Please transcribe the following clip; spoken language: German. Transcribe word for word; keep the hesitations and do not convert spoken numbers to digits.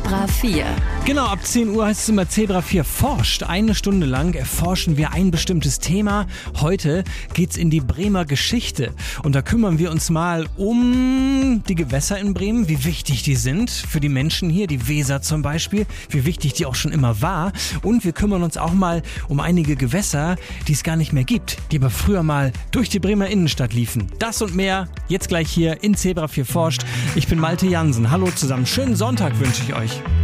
Zebra vier. Genau, ab zehn Uhr heißt es immer Zebra vier forscht. Eine Stunde lang erforschen wir ein bestimmtes Thema. Heute geht's in die Bremer Geschichte. Und da kümmern wir uns mal um die Gewässer in Bremen, wie wichtig die sind für die Menschen hier, die Weser zum Beispiel, wie wichtig die auch schon immer war. Und wir kümmern uns auch mal um einige Gewässer, die es gar nicht mehr gibt, die aber früher mal durch die Bremer Innenstadt liefen. Das und mehr jetzt gleich hier in Zebra vier forscht. Ich bin Malte Jansen. Hallo zusammen. Schönen Sonntag wünsche ich euch.